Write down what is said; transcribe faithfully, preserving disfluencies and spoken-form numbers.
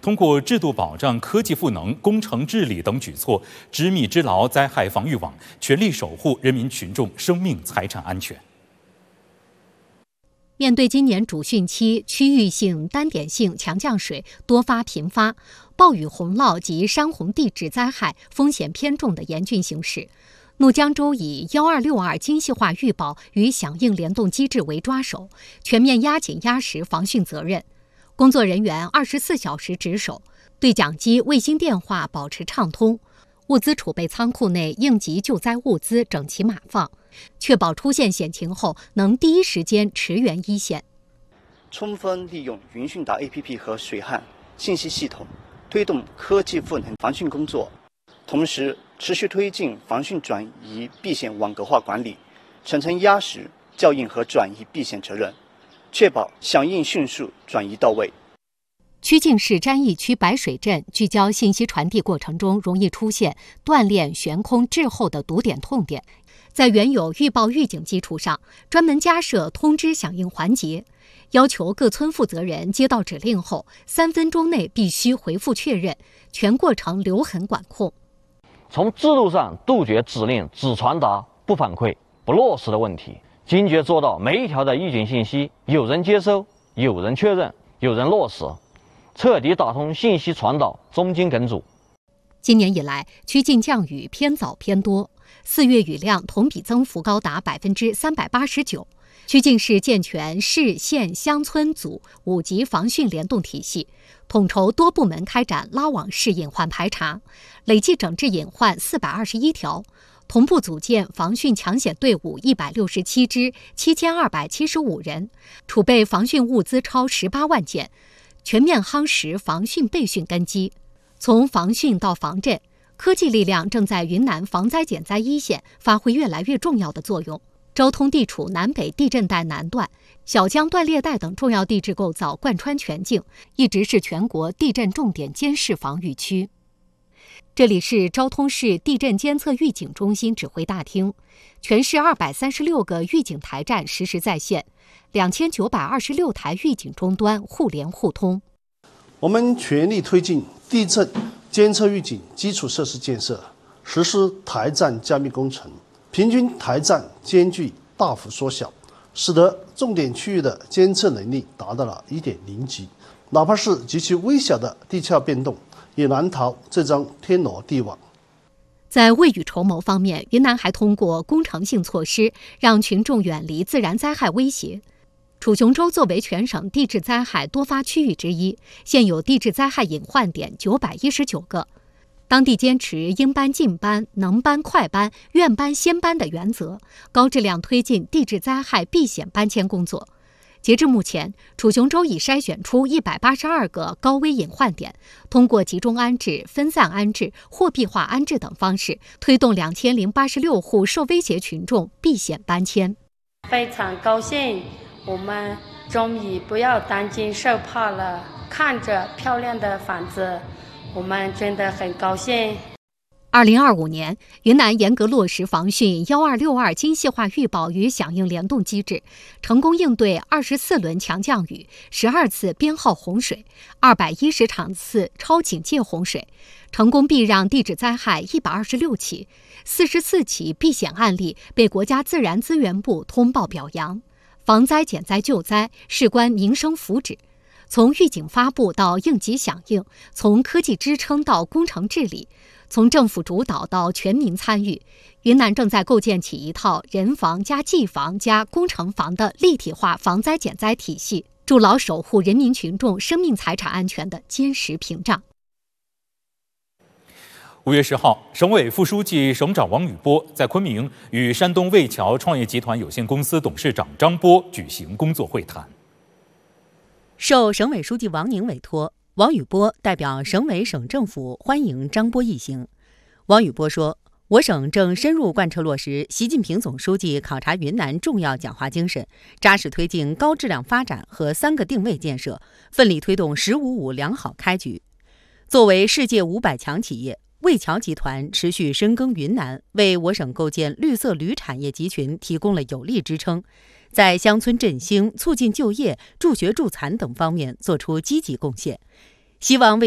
通过制度保障、科技赋能、工程治理等举措，织密织牢灾害防御网，全力守护人民群众生命财产安全。 面对今年主汛期区域性单点性强降水多发频发、暴雨洪涝及山洪地质灾害风险偏重的严峻形势，怒江州以幺二六二精细化预报与响应联动机制为抓手，全面压紧压实防汛责任。工作人员二十四小时值守，对讲机、卫星电话保持畅通，物资储备仓库内应急救灾物资整齐码放，确保出现险情后能第一时间驰援一线。 充分利用云汛达 A P P 和水旱信息系统，推动科技赋能防汛工作，同时持续推进防汛转移避险网格化管理，层层压实校应和转移避险责任，确保响应迅速、转移到位。 曲靖市沾益区白水镇聚焦信息传递过程中容易出现断链、悬空、滞后的堵点痛点，在原有预报预警基础上，专门加设通知响应环节，要求各村负责人接到指令后，三分钟内必须回复确认，全过程留痕管控。 从制度上杜绝指令只传达不反馈、不落实的问题，坚决做到每一条的预警信息有人接收、有人确认、有人落实，彻底打通信息传导中间梗阻。 今年以来，曲靖降雨偏早偏多，四月雨量同比增幅高达百分之三百八十九。曲靖市健全市县乡村组五级防汛联动体系，统筹多部门开展拉网式隐患排查，累计整治隐患四百二十一条，同步组建防汛抢险队伍一百六十七支，七千二百七十五人，储备防汛物资超十八万件，全面夯实防汛备汛根基。从防汛到防震，科技力量正在云南防灾减灾一线发挥越来越重要的作用。昭通地处南北地震带南段，小江断裂带等重要地质构造贯穿全境，一直是全国地震重点监视防御区。这里是昭通市地震监测预警中心指挥大厅，全市二百三十六个预警台站实时在线，两千九百二十六台预警终端互联互通。 我们全力推进地震监测预警基础设施建设，实施台站加密工程，平均台站间距大幅缩小，使得重点区域的监测能力达到了 一点零 级，哪怕是极其微小的地壳变动，也难逃这张天罗地网。 在未雨绸缪方面，云南还通过工程性措施让群众远离自然灾害威胁。楚雄州作为全省地质灾害多发区域之一，现有地质灾害隐患点九百一十九个。当地坚持应搬尽搬、能搬快搬、愿搬先搬的原则，高质量推进地质灾害避险搬迁工作。截至目前，楚雄州已筛选出一百八十二个高危隐患点，通过集中安置、分散安置、货币化安置等方式，推动两千零八十六户受威胁群众避险搬迁。 非常高兴，我们终于不要担惊受怕了，看着漂亮的房子，我们真的很高兴。 二零二五年，云南严格落实防汛幺二六二精细化预报与响应联动机制，成功应对二十四轮强降雨、十二次编号洪水、二百一十场次超警戒洪水，成功避让地质灾害一百二十六起，四十四起避险案例被国家自然资源部通报表扬。防灾减灾救灾事关民生福祉，从预警发布到应急响应，从科技支撑到工程治理，从政府主导到全民参与，云南正在构建起一套人防加技防加工程防的立体化防灾减灾体系，筑牢守护人民群众生命财产安全的坚实屏障。 五月十号，省委副书记、省长王宇波在昆明与山东魏桥创业集团有限公司董事长张波举行工作会谈。 受省委书记王宁委托，王宇波代表省委省政府欢迎张波一行。王宇波说，我省正深入贯彻落实习近平总书记考察云南重要讲话精神，扎实推进高质量发展和三个定位建设，奋力推动“十五五”良好开局。作为世界五百强企业，魏桥集团持续深耕云南，为我省构建绿色铝产业集群提供了有力支撑，在乡村振兴、促进就业、助学助残等方面作出积极贡献。希望为